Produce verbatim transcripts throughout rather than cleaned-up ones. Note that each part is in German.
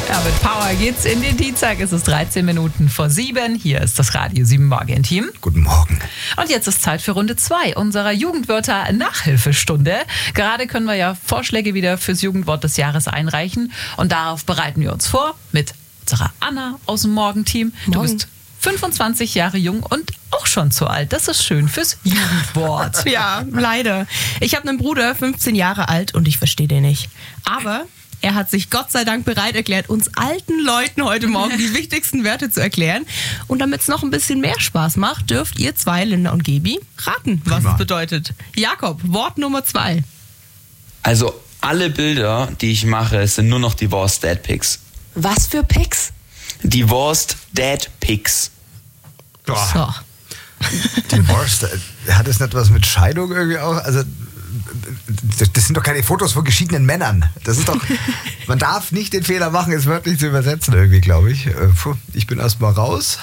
Ja, mit Power geht's in den Dienstag. Es ist dreizehn Minuten vor sieben. Hier ist das Radio sieben Morgen-Team. Guten Morgen. Und jetzt ist Zeit für Runde zwei unserer Jugendwörter-Nachhilfestunde. Gerade können wir ja Vorschläge wieder fürs Jugendwort des Jahres einreichen. Und darauf bereiten wir uns vor mit unserer Anna aus dem Morgen-Team. Du bist fünfundzwanzig Jahre jung und auch schon zu alt. Das ist schön fürs Jugendwort. Ja, leider. Ich habe einen Bruder, fünfzehn Jahre alt, und ich verstehe den nicht. Aber er hat sich Gott sei Dank bereit erklärt, uns alten Leuten heute Morgen die wichtigsten Wörter zu erklären. Und damit es noch ein bisschen mehr Spaß macht, dürft ihr zwei, Linda und Gebi, raten, was Prima. es bedeutet. Jakob, Wort Nummer zwei. Also alle Bilder, die ich mache, sind nur noch Divorced Dad Pics. Was für Pics? Divorced Dad Pics. Boah, So. Divorced, äh, hat das nicht was mit Scheidung irgendwie auch? Also, das das sind doch keine Fotos von geschiedenen Männern. Das ist doch, man darf nicht den Fehler machen, es wörtlich zu übersetzen irgendwie, glaube ich. Äh, puh, ich bin erstmal raus.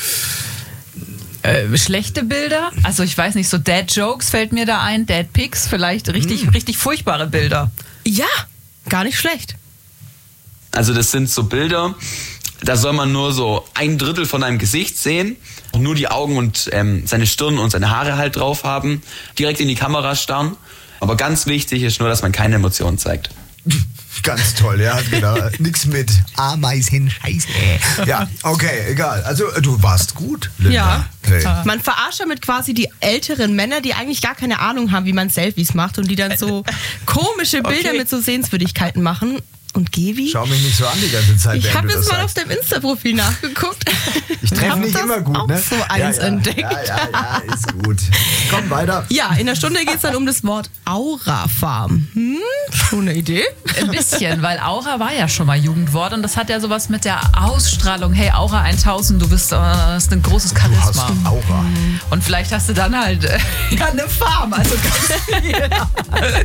Äh, schlechte Bilder? Also ich weiß nicht, so Dad-Jokes fällt mir da ein, Dad-Pics, vielleicht richtig, Hm. richtig furchtbare Bilder. Ja, gar nicht schlecht. Also das sind so Bilder, da soll man nur so ein Drittel von einem Gesicht sehen, nur die Augen und ähm, seine Stirn und seine Haare halt drauf haben, direkt in die Kamera starren. Aber ganz wichtig ist nur, dass man keine Emotionen zeigt. Ganz toll, ja, genau. Nix mit Ameisen, Scheiße. Ja, okay, egal. Also, du warst gut, Linda. Ja. Hey. Man verarscht damit quasi die älteren Männer, die eigentlich gar keine Ahnung haben, wie man Selfies macht und die dann so komische Bilder Okay. mit so Sehenswürdigkeiten machen. Und Gevi? Schau mich nicht so an die ganze Zeit, Ich während habe du das jetzt mal auf sagst. deinem Insta-Profil nachgeguckt. Ich treffe hab nicht das immer gut, auch ne? so eins ja, ja, entdeckt. Ja, ja, ja, ist gut. Komm weiter. Ja, in der Stunde geht es dann um das Wort Aura-Farm. Hm, schon eine Idee? Ein bisschen, weil Aura war ja schon mal Jugendwort und das hat ja sowas mit der Ausstrahlung. Hey, Aura tausend, du bist äh, hast ein großes Du hast Charisma. Aura. Und vielleicht hast du dann halt äh, ja, eine Farm, also ganz viel.